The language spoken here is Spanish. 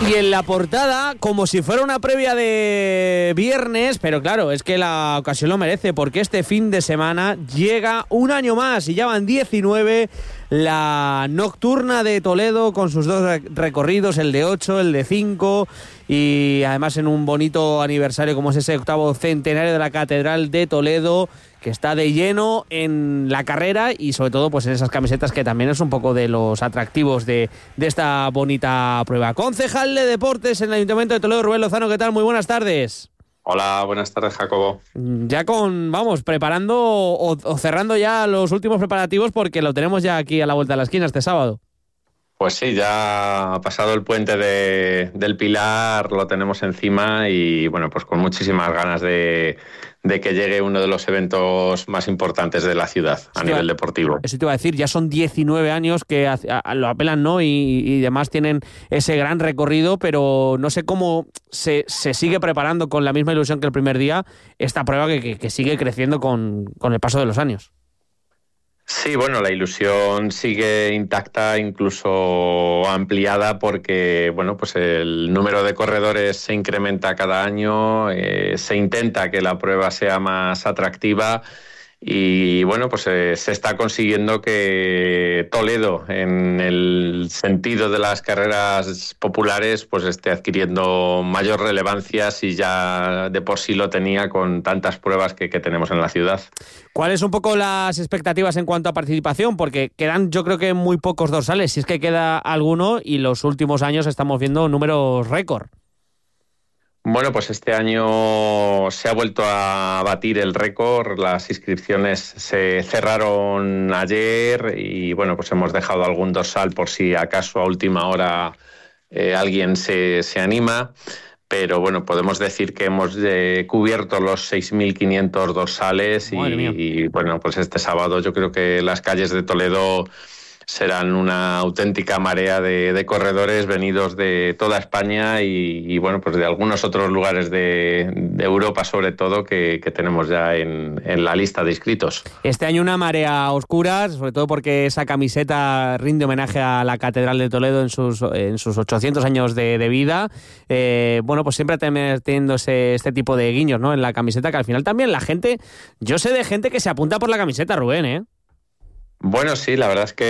Y en la portada, como si fuera una previa de viernes, pero claro, es que la ocasión lo merece, porque este fin de semana llega un año más y ya van 19, la Nocturna de Toledo con sus dos recorridos, el de 8, el de 5, y además en un bonito aniversario como es ese 8º centenario de la Catedral de Toledo, que está de lleno en la carrera y sobre todo pues en esas camisetas, que también es un poco de los atractivos de esta bonita prueba. Concejal de Deportes en el Ayuntamiento de Toledo, Rubén Lozano, ¿qué tal? Muy buenas tardes. Hola, buenas tardes, Jacobo. Ya preparando o cerrando ya los últimos preparativos, porque lo tenemos ya aquí a la vuelta de la esquina este sábado. Pues sí, ya ha pasado el puente del Pilar, lo tenemos encima y bueno, pues con muchísimas ganas de que llegue uno de los eventos más importantes de la ciudad a nivel deportivo. Eso te iba a decir, ya son 19 años que lo apelan, ¿no? Y demás tienen ese gran recorrido, pero no sé cómo se sigue preparando con la misma ilusión que el primer día esta prueba que sigue creciendo con el paso de los años. Sí, bueno, la ilusión sigue intacta, incluso ampliada, porque bueno, pues el número de corredores se incrementa cada año, se intenta que la prueba sea más atractiva y bueno, pues se está consiguiendo que Toledo, en el sentido de las carreras populares, pues esté adquiriendo mayor relevancia, si ya de por sí lo tenía con tantas pruebas que tenemos en la ciudad. ¿Cuáles son un poco las expectativas en cuanto a participación? Porque quedan, yo creo que muy pocos dorsales, si es que queda alguno, y los últimos años estamos viendo números récord. Bueno, pues este año se ha vuelto a batir el récord. Las inscripciones se cerraron ayer y bueno, pues hemos dejado algún dorsal por si acaso a última hora alguien se anima. Pero bueno, podemos decir que hemos cubierto los 6.500 dorsales y bueno, pues este sábado yo creo que las calles de Toledo serán una auténtica marea de corredores venidos de toda España y bueno, pues de algunos otros lugares de Europa sobre todo que tenemos ya en la lista de inscritos. Este año una marea oscura, sobre todo porque esa camiseta rinde homenaje a la Catedral de Toledo en sus 800 años de vida. Bueno, pues siempre teniendo este tipo de guiños, ¿no?, en la camiseta, que al final también la gente, yo sé de gente que se apunta por la camiseta, Rubén, ¿eh? Bueno, sí, la verdad es que